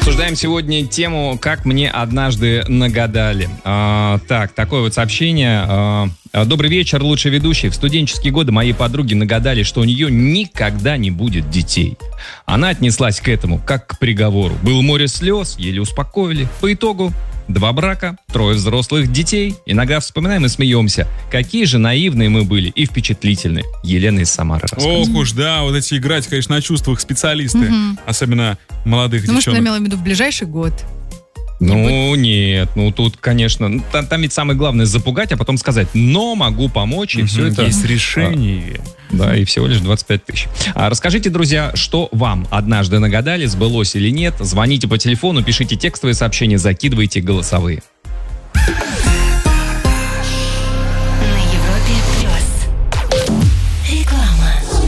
Обсуждаем сегодня тему «Как мне однажды нагадали». Так, такое вот сообщение. Добрый вечер, лучший ведущий. В студенческие годы моей подруге нагадали, что у нее никогда не будет детей. Она отнеслась к этому как к приговору. Было море слез, еле успокоили. По итогу 2 брака, 3 взрослых детей. Иногда вспоминаем и смеемся. Какие же наивные мы были и впечатлительные. Елена из Самары рассказывает. Ох уж, да, вот эти играть, конечно, на чувствах специалисты. Особенно молодых девчонок. Может, она имела в виду в ближайший год? Нет, тут, конечно, там ведь самое главное запугать, а потом сказать, но могу помочь, и все это... Есть решение. Да, и всего лишь 25 тысяч. Расскажите, друзья, что вам однажды нагадали, сбылось или нет. Звоните по телефону, пишите текстовые сообщения, закидывайте голосовые. На Европе Плюс. Реклама.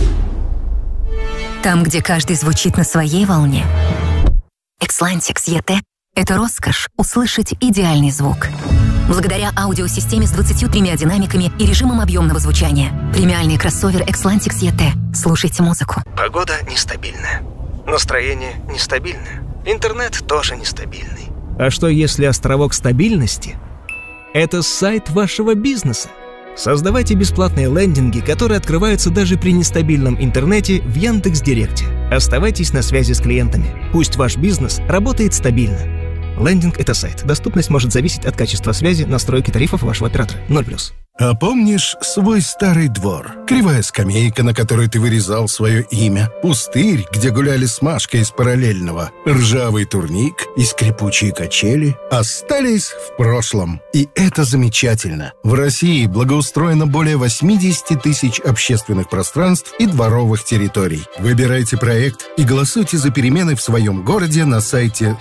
Там, где каждый звучит на своей волне. Xlantix ET — это роскошь услышать идеальный звук. Благодаря аудиосистеме с 23 динамиками и режимом объемного звучания. Премиальный кроссовер Xlantix ET. Слушайте музыку. Погода нестабильная. Настроение нестабильное. Интернет тоже нестабильный. А что если островок стабильности – это сайт вашего бизнеса? Создавайте бесплатные лендинги, которые открываются даже при нестабильном интернете в Яндекс.Директе. Оставайтесь на связи с клиентами. Пусть ваш бизнес работает стабильно. Лендинг – это сайт. Доступность может зависеть от качества связи, настройки тарифов вашего оператора. 0+. А помнишь свой старый двор? Кривая скамейка, на которой ты вырезал свое имя, пустырь, где гуляли с Машкой из параллельного, ржавый турник и скрипучие качели остались в прошлом. И это замечательно. В России благоустроено более 80 тысяч общественных пространств и дворовых территорий. Выбирайте проект и голосуйте за перемены в своем городе на сайте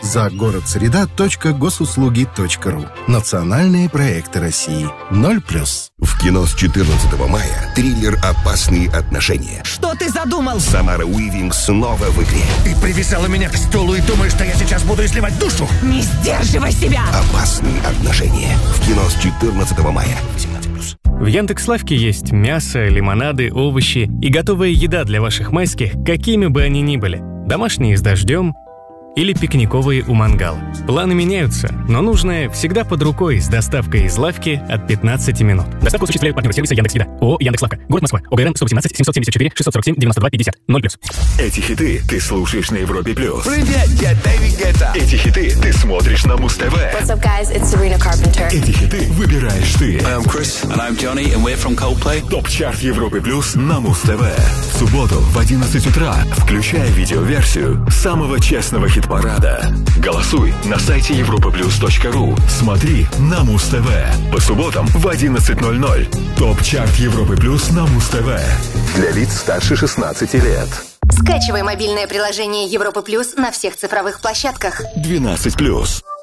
загородсреда.госуслуги.ру. Национальные проекты России. 0+. В кино с 14 мая триллер «Опасные отношения». Что ты задумал? Самара Уивинг снова в игре. Ты привязала меня к стулу и думаешь, что я сейчас буду изливать душу? Не сдерживай себя! «Опасные отношения». В кино с 14 мая. 18+. В Яндекс.Лавке есть мясо, лимонады, овощи и готовая еда для ваших майских, какими бы они ни были. Домашние с дождем или пикниковые у мангала. Планы меняются, но нужное всегда под рукой с доставкой из лавки от 15 минут. Доставку осуществляют партнеры сервиса Яндекс.Еда. ООО «Яндекс.Лавка». Город Москва. ОГРН 118 774 647 92 50. 0+. Эти хиты ты слушаешь на Европе+. Привет, я Дэвид Гетта. Эти хиты ты смотришь на Муз-ТВ. What's up, guys? It's Sabrina Carpenter. Эти хиты выбираешь ты. I'm Chris. And I'm Johnny, and we're from Coldplay. Топ-чарт Европы Плюс на Муз-ТВ. В субботу в 11 утра включай видеоверсию самого честного хит-парада. Голосуй на сайте europaplus.ru. Смотри на Муз-ТВ. По субботам в 11:00. Топ-чарт Европы Плюс на Муз-ТВ. Для лиц старше 16 лет. Скачивай мобильное приложение Европа Плюс на всех цифровых площадках. 12+.